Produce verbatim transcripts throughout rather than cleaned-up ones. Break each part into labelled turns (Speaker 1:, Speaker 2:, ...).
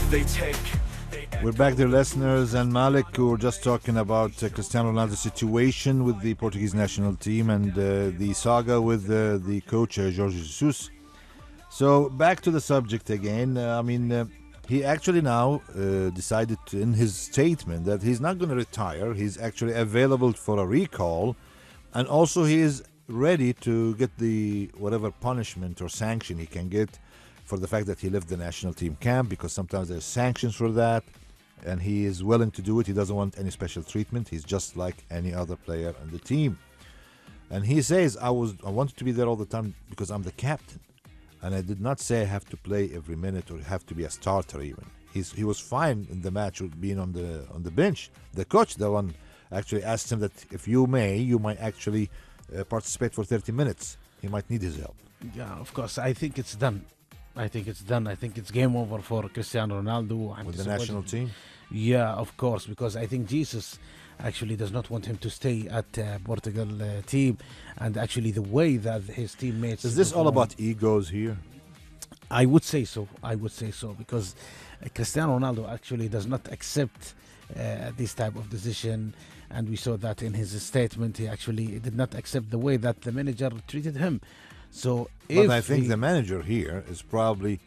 Speaker 1: they take.
Speaker 2: We're back, dear listeners, and Malik, we were just talking about uh, Cristiano Ronaldo's situation with the Portuguese national team and uh, the saga with uh, the coach uh, Jorge Jesus. So back to the subject again. Uh, I mean, uh, he actually now uh, decided to, in his statement that he's not going to retire. He's actually available for a recall, and also he is ready to get the whatever punishment or sanction he can get for the fact that he left the national team camp, because sometimes there's sanctions for that, and he is willing to do it. He doesn't want any special treatment. He's just like any other player on the team. And he says, I was I wanted to be there all the time because I'm the captain. And I did not say I have to play every minute or have to be a starter even. He's, he was fine in the match with being on the on the bench. The coach, the one, actually asked him that if you may, you might actually uh, participate for thirty minutes. He might need his help.
Speaker 3: Yeah, of course. I think it's done. I think it's done. I think it's game over for Cristiano Ronaldo. I'm
Speaker 2: With the
Speaker 3: disappointed.
Speaker 2: national team?
Speaker 3: Yeah, of course, because I think Jesus actually does not want him to stay at uh, Portugal uh, team, and actually the way that his teammates.
Speaker 2: Is this all
Speaker 3: perform-
Speaker 2: about egos here?
Speaker 3: I would say so. I would say so because uh, Cristiano Ronaldo actually does not accept uh, this type of decision, and we saw that in his statement. He actually did not accept the way that the manager treated him. So,
Speaker 2: But
Speaker 3: if
Speaker 2: I think
Speaker 3: he-
Speaker 2: the manager here is probably,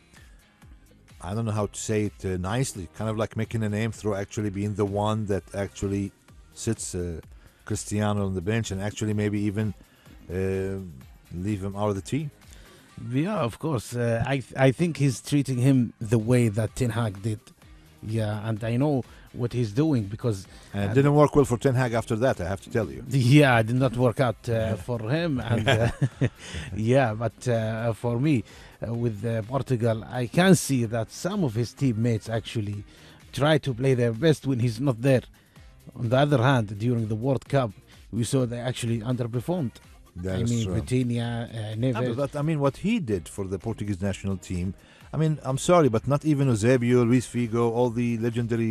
Speaker 2: I don't know how to say it uh, nicely, kind of like making a name through actually being the one that actually sits uh, Cristiano on the bench and actually maybe even uh, leave him out of the team.
Speaker 3: Yeah, of course. Uh, I th- I think he's treating him the way that Ten Hag did. Yeah, and I know what he's doing because
Speaker 2: And it
Speaker 3: uh,
Speaker 2: didn't work well for Ten Hag after that, I have to tell you.
Speaker 3: yeah, it did not work out uh, for him. And uh, yeah, but uh, for me, uh, with uh, Portugal, I can see that some of his teammates actually try to play their best when he's not there. On the other hand, during the World Cup, we saw they actually underperformed.
Speaker 2: That
Speaker 3: I
Speaker 2: is
Speaker 3: mean,
Speaker 2: true.
Speaker 3: Vitinha, uh,
Speaker 2: Yeah,
Speaker 3: Neves.
Speaker 2: but, but I mean, what he did for the Portuguese national team, I mean, I'm sorry, but not even Eusebio, Luis Figo, all the legendary